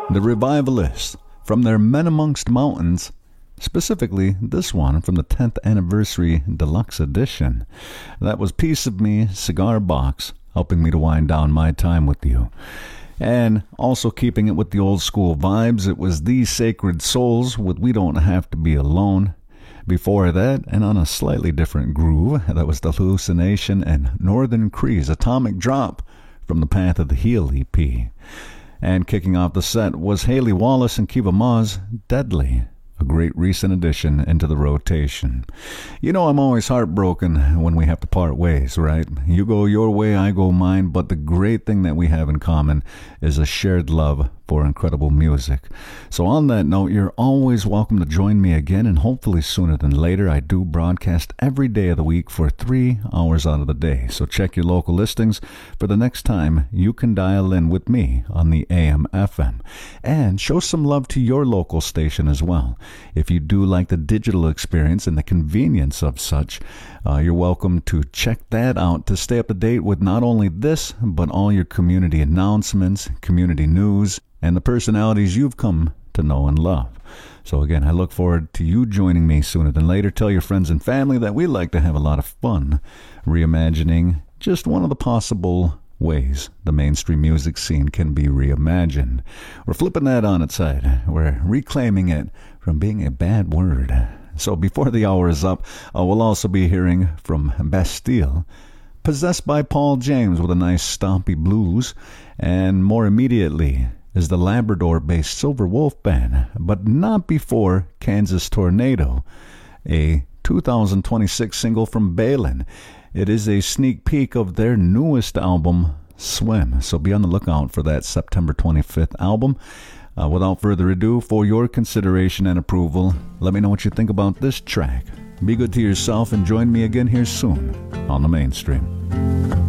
The Revivalists, from their Men Amongst Mountains, specifically this one from the 10th Anniversary Deluxe Edition. That was Piece of Me, Cigar Box, helping me to wind down my time with you. And also keeping it with the old school vibes, it was These Sacred Souls with We Don't Have to Be Alone. Before that, and on a slightly different groove, that was The Hallucination and Northern Cree's Atomic Drop from the Path of the Heel EP. And kicking off the set was Haley Wallace and Kiva Ma's Deadly, a great recent addition into the rotation. You know, I'm always heartbroken when we have to part ways, right? You go your way, I go mine, but the great thing that we have in common is a shared love for incredible music. So on that note, you're always welcome to join me again, and hopefully sooner than later. I do broadcast every day of the week for 3 hours out of the day. So check your local listings for the next time you can dial in with me on the AM/FM. And show some love to your local station as well. If you do like the digital experience and the convenience of such, you're welcome to check that out to stay up to date with not only this, but all your community announcements, community news, and the personalities you've come to know and love. So again, I look forward to you joining me sooner than later. Tell your friends and family that we like to have a lot of fun reimagining just one of the possible ways the mainstream music scene can be reimagined. We're flipping that on its side. We're reclaiming it from being a bad word. So before the hour is up, we'll also be hearing from Bastille, Possessed by Paul James with a nice stompy blues, and more immediately is the Labrador-based Silver Wolf Band, but not before Kansas Tornado, a 2026 single from Balin. It is a sneak peek of their newest album, Swim, so be on the lookout for that September 25th album. Without further ado, for your consideration and approval, let me know what you think about this track. Be good to yourself and join me again here soon on The Mainstream.